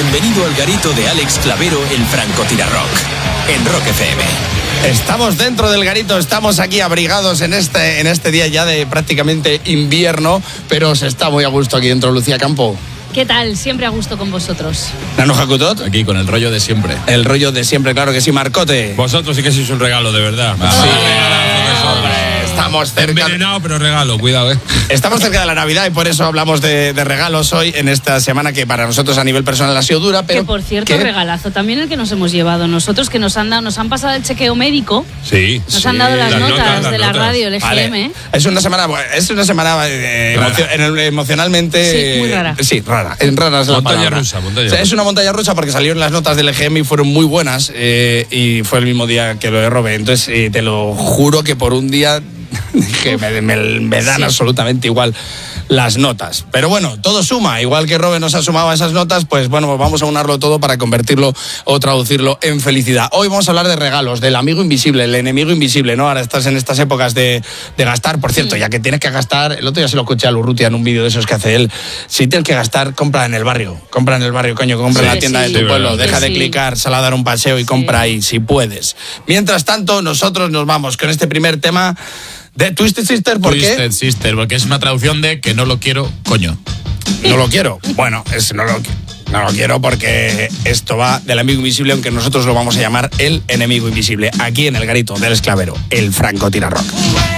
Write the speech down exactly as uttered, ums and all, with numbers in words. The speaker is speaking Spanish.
Bienvenido al garito de Alex Clavero, el francotirarrock, en Rock F M. Estamos dentro del garito, estamos aquí abrigados en este, en este día ya de prácticamente invierno, pero se está muy a gusto aquí dentro. Lucía Campo. ¿Qué tal? Siempre a gusto con vosotros. Nano Jacutot. Aquí con el rollo de siempre. El rollo de siempre, claro que sí. Marcote. Vosotros sí que sois un regalo, de verdad. Ah, sí, hombre, estamos cerca. Envenenado, pero regalo, cuidado, eh. Estamos cerca de la Navidad y por eso hablamos de, de regalos hoy en esta semana que para nosotros a nivel personal ha sido dura, pero que por cierto, ¿qué? regalazo también el que nos hemos llevado nosotros, que nos han dado, nos han pasado el chequeo médico. Sí. Nos sí. han dado las, las notas, notas las de la notas. radio, el G M. Vale. ¿eh? Es una semana, es una semana eh, emocio, en el, emocionalmente. Sí, muy rara. Sí, rara. En rara es la Montaña palabra. rusa, montaña O sea, rusa. es una montaña rusa porque salieron las notas del E G M y fueron muy buenas eh, y fue el mismo día que lo de Robe. Entonces eh, te lo juro que por un día que me, me, me dan Sí. absolutamente igual las notas. Pero bueno, todo suma. Igual que Robe nos ha sumado a esas notas, pues bueno, pues vamos a unarlo todo para convertirlo o traducirlo en felicidad. Hoy vamos a hablar de regalos, del amigo invisible, el enemigo invisible, ¿no? Ahora estás en estas épocas de, de gastar. Por cierto, ya que tienes que gastar, el otro día se lo escuché a Lurrutia en un vídeo de esos que hace él. Si tienes que gastar, compra en el barrio. Compra en el barrio, coño, compra Sí, en la tienda sí. de tu Sí, pueblo. verdad. Deja de Sí. clicar, sal a dar un paseo y Sí. compra ahí, si puedes. Mientras tanto, nosotros nos vamos con este primer tema de Twisted Sister. ¿Por qué? Twisted Sister, porque es una traducción de que no lo quiero, coño. No lo quiero. Bueno, es, no, lo, no lo quiero porque esto va del amigo invisible, aunque nosotros lo vamos a llamar el enemigo invisible. Aquí en el garito del esclavero, el francotirarrock.